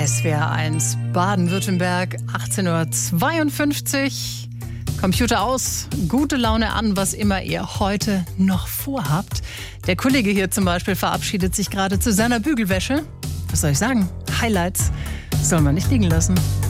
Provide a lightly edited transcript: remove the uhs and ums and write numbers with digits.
SWR 1 Baden-Württemberg, 18:52 Uhr. Computer aus, gute Laune an, was immer ihr heute noch vorhabt. Der Kollege hier zum Beispiel verabschiedet sich gerade zu seiner Bügelwäsche. Was soll ich sagen? Highlights soll man nicht liegen lassen.